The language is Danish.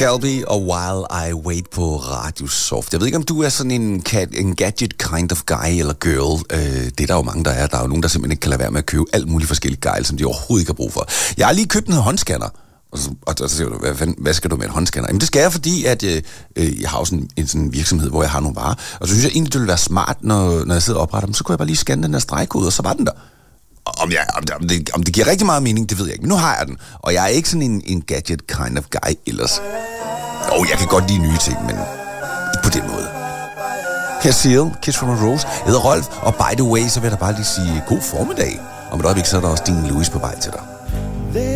Calvi og While I Wait på Radio Soft. Jeg ved ikke, om du er sådan en gadget kind of guy eller girl. Det er der jo mange, der er. Der er jo nogen, der simpelthen ikke kan lade være med at købe alt muligt forskelligt gejl, som de overhovedet ikke har brug for. Jeg har lige købt en håndscanner. Og så siger du, hvad skal du med en håndscanner? Jamen det skal jeg, fordi at jeg har også en sådan virksomhed, hvor jeg har nogle varer. Og så synes jeg egentlig, det ville være smart, når jeg sidder og opretter dem, så kunne jeg bare lige scanne den her stregkode, og så var den der. Om det giver rigtig meget mening, det ved jeg ikke. Men nu har jeg den, og jeg er ikke sådan en gadget kind of guy ellers. Jeg kan godt lide nye ting, men ikke på den måde. Seal, Kiss from a Rose. Jeg hedder Rolf, og by the way, så vil jeg da bare lige sige god formiddag. Om et øjeblik, så er der også Dean Lewis på vej til dig.